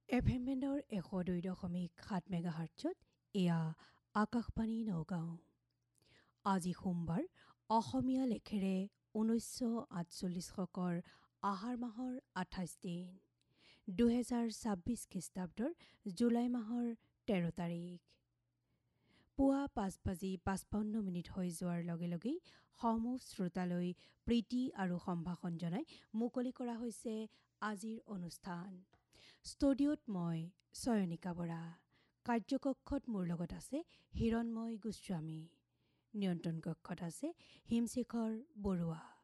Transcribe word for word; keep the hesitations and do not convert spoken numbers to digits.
F M বেণ্ডৰ এশ দুই দশমিক সাত মেগাহাৰ্টছত এয়া আকাশবাণী নগাঁও। আজি সোমবাৰ অসমীয়া লেখেৰে ঊনৈছশ আঠচল্লিছ শকৰ আহাৰ মাহৰ আঠাইছ দিন দুহেজাৰ ছাব্বিছ খ্ৰীষ্টাব্দৰ জুলাই মাহৰ তেৰ তাৰিখ। পুৱা পাঁচ বাজি পাঁচপন্ন মিনিট হৈ যোৱাৰ লগে লগেই সমূহ শ্ৰোতালৈ প্ৰীতি আৰু সম্ভাষণ জনাই মুকলি কৰা হৈছে আজিৰ অনুষ্ঠান। ষ্টুডিঅ'ত মই চয়নিকা বৰা, কাৰ্যকক্ষত মোৰ লগত আছে হিৰণময় গোস্বামী, নিয়ন্ত্ৰণ কক্ষত আছে হিমশেখৰ বৰুৱা।